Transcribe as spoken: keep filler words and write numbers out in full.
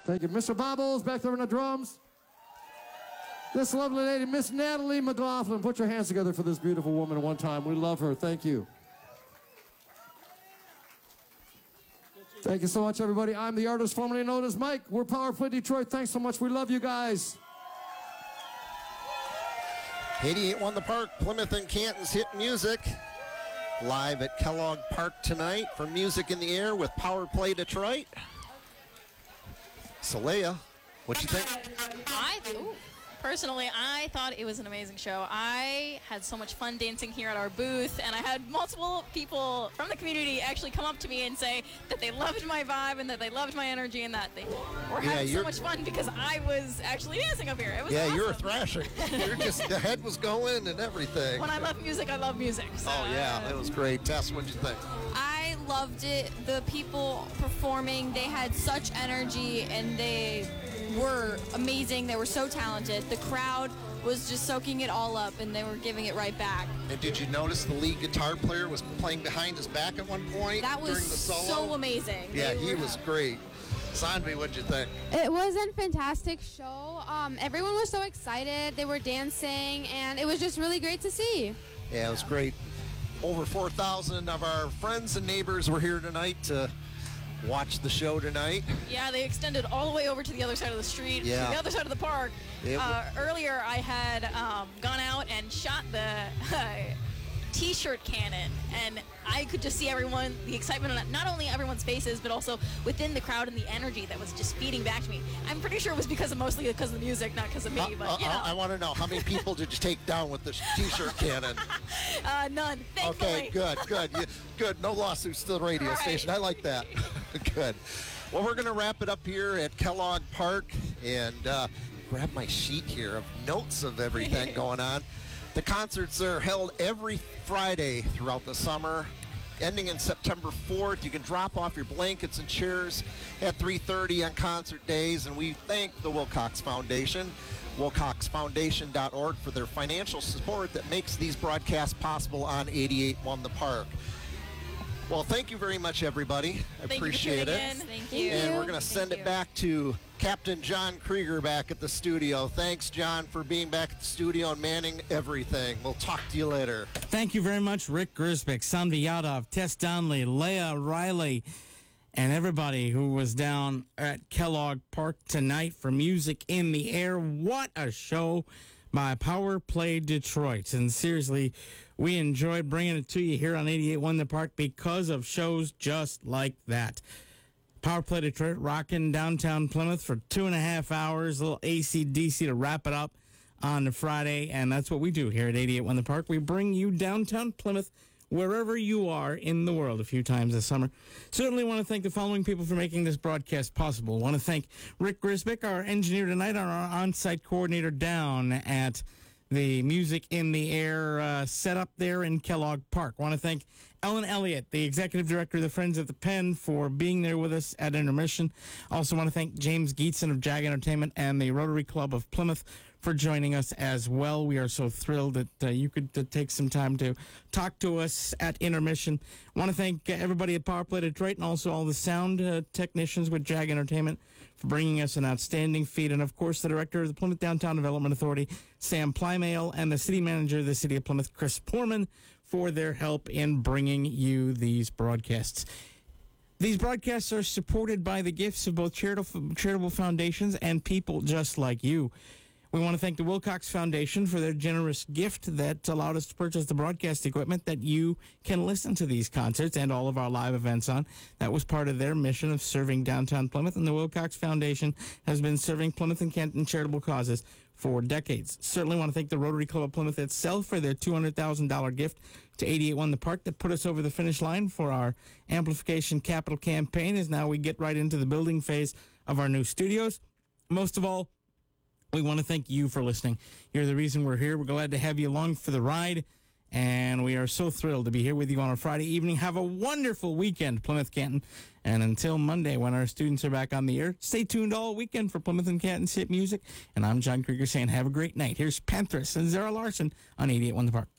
Thank you. Mister Bobbles, back there on the drums. This lovely lady, Miss Natalie McLaughlin. Put your hands together for this beautiful woman one time. We love her. Thank you. Thank you so much, everybody. I'm the artist formerly known as Mike. We're Power Play Detroit. Thanks so much. We love you guys. eighty-eight one The Park, Plymouth and Canton's hit music. Live at Kellogg Park tonight for Music in the Air with Power Play Detroit. Saleya, what you think? I, ooh, personally, I thought it was an amazing show. I had so much fun dancing here at our booth, and I had multiple people from the community actually come up to me and say that they loved my vibe and that they loved my energy and that they were having yeah, so much fun because I was actually dancing up here. It was yeah, awesome. you were thrashing. You're just, the head was going and everything. When I love music, I love music. So, oh, yeah, it was great. Tess, what'd you think? I loved it. The people performing, they had such energy and they were amazing. They were so talented. The crowd was just soaking it all up and they were giving it right back. And did you notice the lead guitar player was playing behind his back at one point That was during the solo? so amazing. Yeah, They he were- was great. Sanvi, what'd you think? It was a fantastic show. Um, everyone was so excited. They were dancing, and it was just really great to see. Yeah, it was great. Over four thousand of our friends and neighbors were here tonight to watch the show tonight. Yeah, they extended all the way over to the other side of the street, Yeah. to the other side of the park. It Uh, earlier, I had um, gone out and shot the uh, T-shirt cannon, and I could just see everyone, the excitement on not only everyone's faces, but also within the crowd and the energy that was just feeding back to me. I'm pretty sure it was because of mostly because of the music, not because of me. Uh, but you uh, know, I want to know, how many people did you take down with the T-shirt cannon? uh, none. Thankfully. Okay, good, good. You, good, no lawsuits to the radio Right. station. I like that. Good. Well, we're going to wrap it up here at Kellogg Park and uh, grab my sheet here of notes of everything going on. The concerts are held every Friday throughout the summer, ending in September fourth. You can drop off your blankets and chairs at three thirty on concert days, and we thank the Wilcox Foundation, wilcox foundation dot org, for their financial support that makes these broadcasts possible on eighty-eight one The Park. Well, thank you very much, everybody. I Thank you for appreciate tuning it. in. Thank you. And we're going to send Thank it you. back to Captain John Krieger back at the studio. Thanks, John, for being back at the studio and manning everything. We'll talk to you later. Thank you very much, Rick Gersbeck, Sanvi Yadav, Tess Donnelly, Leah Riley, and everybody who was down at Kellogg Park tonight for Music in the Air. What a show by Power Play Detroit. And seriously, we enjoyed bringing it to you here on eighty-eight one The Park because of shows just like that. Power Play Detroit rocking downtown Plymouth for two and a half hours, a little A C D C to wrap it up on the Friday, and that's what we do here at eighty-eight one The Park. We bring you downtown Plymouth wherever you are in the world a few times this summer. Certainly want to thank the following people for making this broadcast possible. Want to thank Rick Grisbick, our engineer tonight, our on-site coordinator down at the Music in the Air uh, setup there in Kellogg Park. Want to thank Ellen Elliott, the executive director of the Friends of the Pen, for being there with us at intermission. Also want to thank James Geetson of Jag Entertainment and the Rotary Club of Plymouth for joining us as well. We are so thrilled that uh, you could uh, take some time to talk to us at intermission. Want to thank uh, everybody at Power Play Detroit and also all the sound uh, technicians with Jag Entertainment for bringing us an outstanding feed. And, of course, the director of the Plymouth Downtown Development Authority, Sam Plymale, and the city manager of the city of Plymouth, Chris Poorman, for their help in bringing you these broadcasts. These broadcasts are supported by the gifts of both charitable, charitable foundations and people just like you. We want to thank the Wilcox Foundation for their generous gift that allowed us to purchase the broadcast equipment that you can listen to these concerts and all of our live events on. That was part of their mission of serving downtown Plymouth, and the Wilcox Foundation has been serving Plymouth and Canton charitable causes for decades. Certainly want to thank the Rotary Club of Plymouth itself for their two hundred thousand dollars gift to eighty-eight one The Park that put us over the finish line for our amplification capital campaign, as now we get right into the building phase of our new studios. Most of all, we want to thank you for listening. You're the reason we're here. We're glad to have you along for the ride, and we are so thrilled to be here with you on a Friday evening. Have a wonderful weekend, Plymouth Canton. And until Monday, when our students are back on the air, stay tuned all weekend for Plymouth and Canton's hit music. And I'm John Krieger saying have a great night. Here's Panthers and Zara Larson on eighty-eight one The Park.